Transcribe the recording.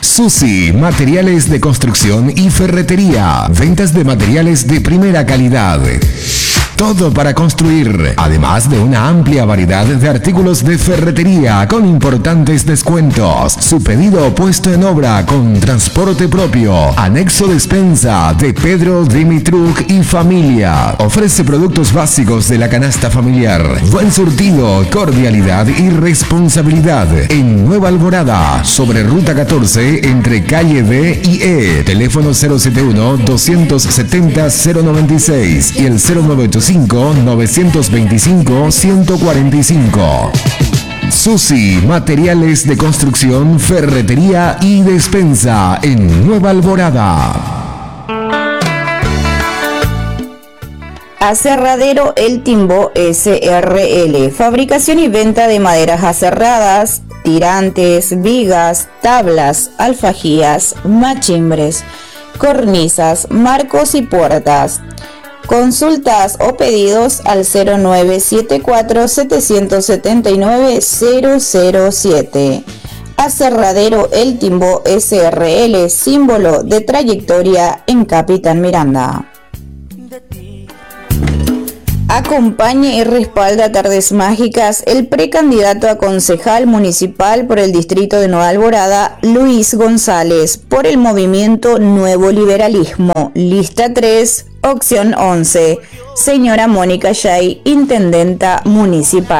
Susi, materiales de construcción y ferretería. Ventas de materiales de primera calidad. Todo para construir, además de una amplia variedad de artículos de ferretería con importantes descuentos. Su pedido puesto en obra con transporte propio. Anexo despensa de Pedro Dimitruk y familia. Ofrece productos básicos de la canasta familiar. Buen surtido, cordialidad y responsabilidad. En Nueva Alvorada, sobre Ruta 14, entre calle B y E. Teléfono 071-270-096 y el 0985-925-145. Susi, materiales de construcción, ferretería y despensa en Nueva Alvorada. Aserradero El Timbo SRL, fabricación y venta de maderas aserradas, tirantes, vigas, tablas, alfajías, machimbres, cornisas, marcos y puertas. Consultas o pedidos al 0974-779-007. Aserradero El Timbo SRL, símbolo de trayectoria en Capitán Miranda. Acompaña y respalda Tardes Mágicas el precandidato a concejal municipal por el distrito de Nueva Alvorada, Luis González, por el movimiento Nuevo Liberalismo, lista 3, opción 11, señora Mónica Yay, intendenta municipal.